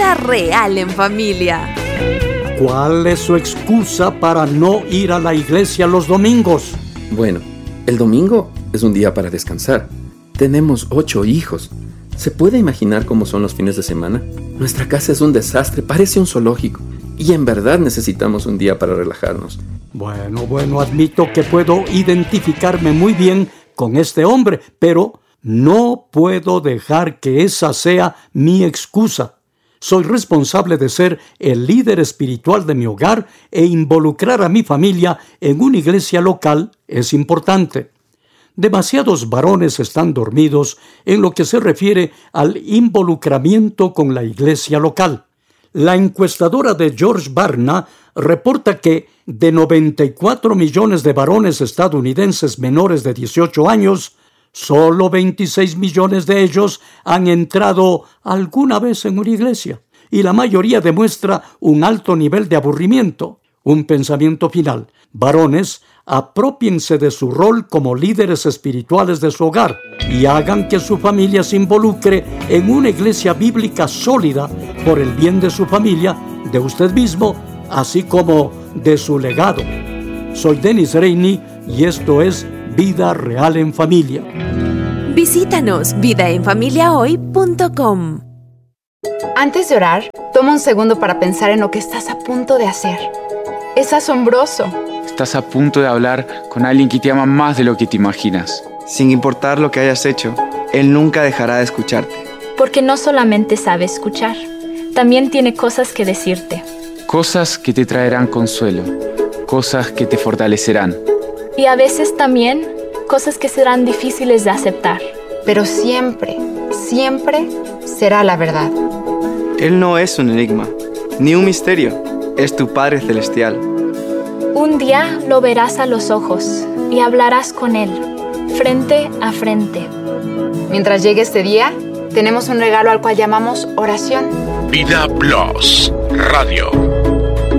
Vida real en familia. ¿Cuál es su excusa para no ir a la iglesia los domingos? Bueno, el domingo es un día para descansar. Tenemos 8 hijos. ¿Se puede imaginar cómo son los fines de semana? Nuestra casa es un desastre, parece un zoológico. Y en verdad necesitamos un día para relajarnos. Bueno, admito que puedo identificarme muy bien con este hombre, pero no puedo dejar que esa sea mi excusa. Soy responsable de ser el líder espiritual de mi hogar e involucrar a mi familia en una iglesia local es importante. Demasiados varones están dormidos en lo que se refiere al involucramiento con la iglesia local. La encuestadora de George Barna reporta que de 94 millones de varones estadounidenses menores de 18 años, solo 26 millones de ellos han entrado alguna vez en una iglesia, y la mayoría demuestra un alto nivel de aburrimiento. Un pensamiento final: varones, aprópiense de su rol como líderes espirituales de su hogar y hagan que su familia se involucre en una iglesia bíblica sólida por el bien de su familia, de usted mismo, así como de su legado. Soy Dennis Rainey y esto es Vida Real en Familia. Visítanos vidaenfamiliahoy.com. Antes de orar, toma un segundo para pensar en lo que estás a punto de hacer. Es asombroso. Estás a punto de hablar con alguien que te ama más de lo que te imaginas. Sin importar lo que hayas hecho, Él nunca dejará de escucharte. Porque no solamente sabe escuchar, también tiene cosas que decirte. Cosas que te traerán consuelo, cosas que te fortalecerán. Y a veces también cosas que serán difíciles de aceptar. Pero siempre, siempre será la verdad. Él no es un enigma, ni un misterio. Es tu Padre Celestial. Un día lo verás a los ojos y hablarás con Él, frente a frente. Mientras llegue este día, tenemos un regalo al cual llamamos oración. Vida Plus Radio.